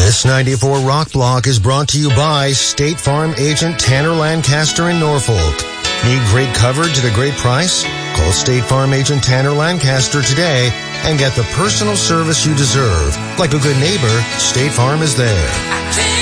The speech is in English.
This 94 Rock Block is brought to you by State Farm agent Tanner Lancaster in Norfolk. Need great coverage at a great price? Call State Farm agent Tanner Lancaster today and get the personal service you deserve. Like a good neighbor, State Farm is there.